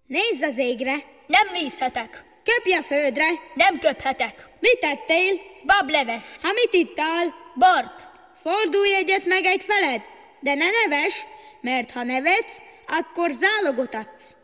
Nézz az égre! Nem nézhetek. Köpj a földre! Nem köphetek. Mit tettél? Bableves. Ha mit ittál? Bort. Fordulj egyet meg egy feled, de ne nevess, mert ha nevetsz, akkor zálogot adsz.